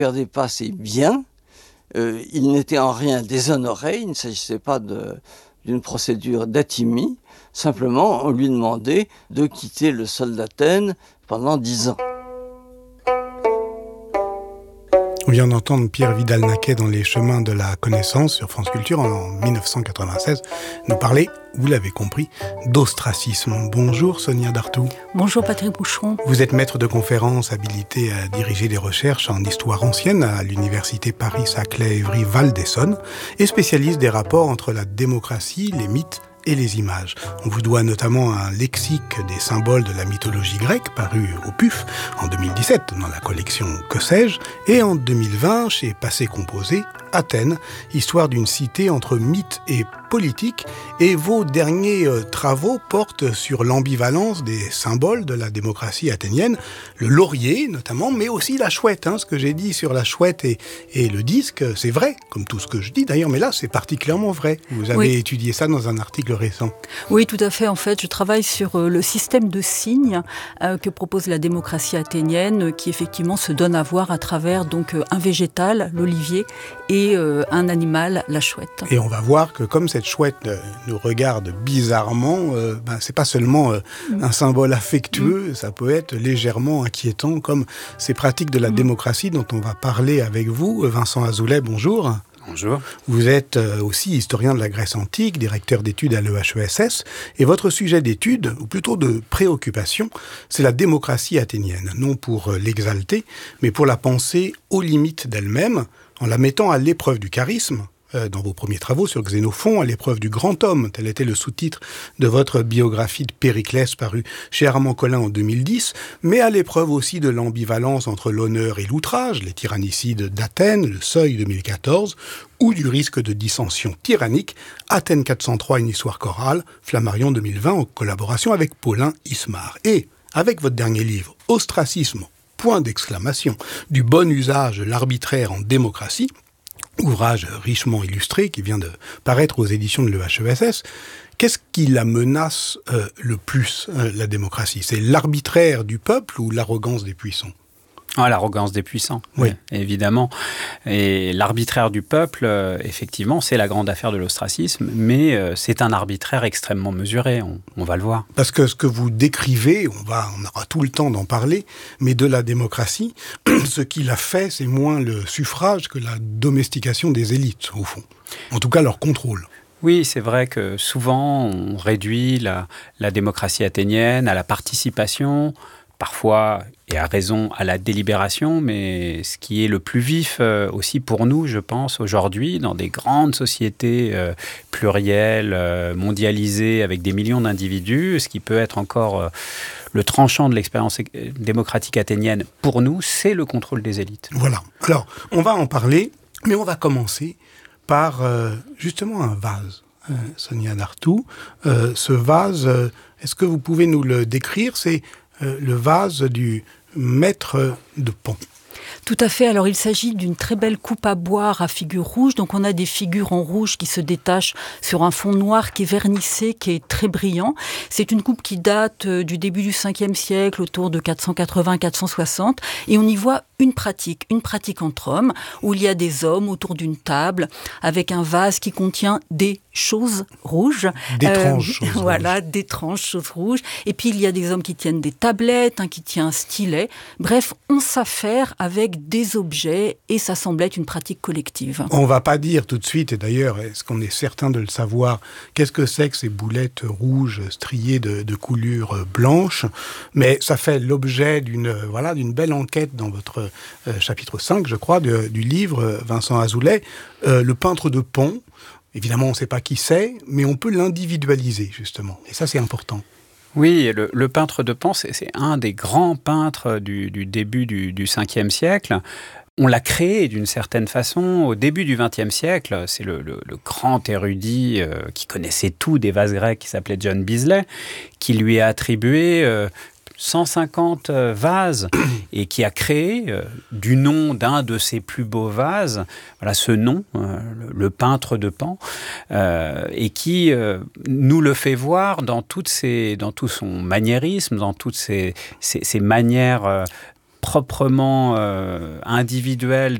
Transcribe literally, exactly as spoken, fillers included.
perdait pas ses biens. Euh, il n'était en rien déshonoré, il ne s'agissait pas de, d'une procédure d'athymie. Simplement, on lui demandait de quitter le sol d'Athènes pendant dix ans. On vient d'entendre Pierre Vidal-Naquet dans Les Chemins de la Connaissance sur France Culture en dix-neuf cent quatre-vingt-seize nous parler, vous l'avez compris, d'ostracisme. Bonjour Sonia Dartout. Bonjour Patrick Boucheron. Vous êtes maître de conférences habilité à diriger des recherches en histoire ancienne à l'université Paris-Saclay-Évry-Val d'Essonne et spécialiste des rapports entre la démocratie, les mythes et les images. On vous doit notamment un lexique des symboles de la mythologie grecque paru au P U F en deux mille dix-sept dans la collection Que sais-je et en deux mille vingt chez Passé Composé, Athènes, histoire d'une cité entre mythe et politique, et vos derniers euh, travaux portent sur l'ambivalence des symboles de la démocratie athénienne, le laurier notamment, mais aussi la chouette. Hein, ce que j'ai dit sur la chouette et, et le disque, c'est vrai, comme tout ce que je dis d'ailleurs, mais là c'est particulièrement vrai. Vous avez oui. étudié ça dans un article récent. Oui, tout à fait. En fait, je travaille sur euh, le système de signes euh, que propose la démocratie athénienne, euh, qui effectivement se donne à voir à travers donc euh, un végétal, l'olivier, et euh, un animal, la chouette. Et on va voir que comme cette chouette euh, nous regarde bizarrement, euh, ben, c'est pas seulement euh, mmh. un symbole affectueux, mmh. ça peut être légèrement inquiétant, comme ces pratiques de la mmh. démocratie dont on va parler avec vous. Vincent Azoulay, bonjour. Bonjour. Vous êtes aussi historien de la Grèce antique, directeur d'études à l'E H E S S, et votre sujet d'étude, ou plutôt de préoccupation, c'est la démocratie athénienne, non pour l'exalter, mais pour la penser aux limites d'elle-même, en la mettant à l'épreuve du charisme, dans vos premiers travaux sur Xénophon, à l'épreuve du grand homme, tel était le sous-titre de votre biographie de Périclès parue chez Armand Collin en deux mille dix, mais à l'épreuve aussi de l'ambivalence entre l'honneur et l'outrage, les tyrannicides d'Athènes, le seuil deux mille quatorze, ou du risque de dissension tyrannique, Athènes quatre cent trois, une histoire chorale, Flammarion deux mille vingt, en collaboration avec Paulin Ismar. Et, avec votre dernier livre, Ostracisme, point d'exclamation, du bon usage de l'arbitraire en démocratie, ouvrage richement illustré qui vient de paraître aux éditions de l'E H E S S, qu'est-ce qui la menace euh, le plus, euh, la démocratie ? C'est l'arbitraire du peuple ou l'arrogance des puissants ? Ah, l'arrogance des puissants, oui. évidemment. Et l'arbitraire du peuple, euh, effectivement, c'est la grande affaire de l'ostracisme, mais euh, c'est un arbitraire extrêmement mesuré, on, on va le voir. Parce que ce que vous décrivez, on, va, on aura tout le temps d'en parler, mais de la démocratie, ce qui l'a fait, c'est moins le suffrage que la domestication des élites, au fond. En tout cas, leur contrôle. Oui, c'est vrai que souvent, on réduit la, la démocratie athénienne à la participation, parfois, et à raison, à la délibération, mais ce qui est le plus vif euh, aussi pour nous, je pense, aujourd'hui, dans des grandes sociétés euh, plurielles, euh, mondialisées, avec des millions d'individus, ce qui peut être encore euh, le tranchant de l'expérience démocratique athénienne pour nous, c'est le contrôle des élites. Voilà. Alors, on va en parler, mais on va commencer par euh, justement un vase. Euh, Sonia Dartout, euh, ce vase, euh, est-ce que vous pouvez nous le décrire ? C'est Euh, le vase du maître de Pan. Tout à fait. Alors, il s'agit d'une très belle coupe à boire à figure rouge. Donc, on a des figures en rouge qui se détachent sur un fond noir qui est vernissé, qui est très brillant. C'est une coupe qui date du début du cinquième siècle, autour de quatre cent quatre-vingts à quatre cent soixante. Et on y voit une pratique, une pratique entre hommes, où il y a des hommes autour d'une table, avec un vase qui contient des choses rouges. D'étranges euh, choses Voilà, rouges. d'étranges choses rouges. Et puis, il y a des hommes qui tiennent des tablettes, un qui tient un stylet. Bref, on s'affaire avec des objets et ça semble être une pratique collective. On ne va pas dire tout de suite, et d'ailleurs, est-ce qu'on est certain de le savoir, qu'est-ce que c'est que ces boulettes rouges striées de, de coulures blanches, mais ça fait l'objet d'une, voilà, d'une belle enquête dans votre euh, chapitre cinq, je crois, de, du livre, Vincent Azoulay, euh, le peintre de Pont. Évidemment, on ne sait pas qui c'est, mais on peut l'individualiser, justement. Et ça, c'est important. Oui, le, le peintre de Pan, c'est, c'est un des grands peintres du, du début du, du cinquième siècle. On l'a créé d'une certaine façon au début du vingtième siècle. C'est le, le, le grand érudit euh, qui connaissait tout des vases grecs, qui s'appelait John Beazley, qui lui a attribué euh, cent cinquante vases et qui a créé, euh, du nom d'un de ses plus beaux vases, voilà ce nom, euh, le, le peintre de Pan, euh, et qui euh, nous le fait voir dans, toutes ses, dans tout son maniérisme, dans toutes ses, ses, ses manières euh, proprement euh, individuelle